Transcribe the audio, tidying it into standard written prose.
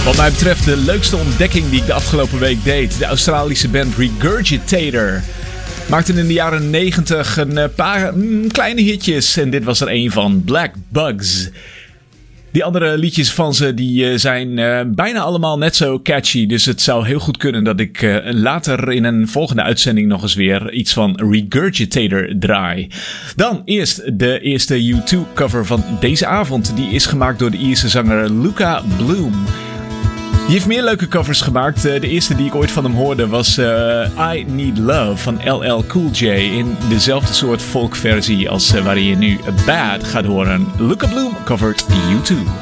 Wat mij betreft de leukste ontdekking die ik de afgelopen week deed. De Australische band Regurgitator maakten in de jaren 90 een paar kleine hitjes. En dit was er een van, Black Bugs. Die andere liedjes van ze die zijn bijna allemaal net zo catchy. Dus het zou heel goed kunnen dat ik later in een volgende uitzending nog eens weer iets van Regurgitator draai. Dan eerst de eerste U2 cover van deze avond. Die is gemaakt door de Ierse zanger Luca Bloom. Die heeft meer leuke covers gemaakt. De eerste die ik ooit van hem hoorde was I Need Love van LL Cool J. In dezelfde soort folkversie als waarin je nu Bad gaat horen. Luca Bloom covert U2.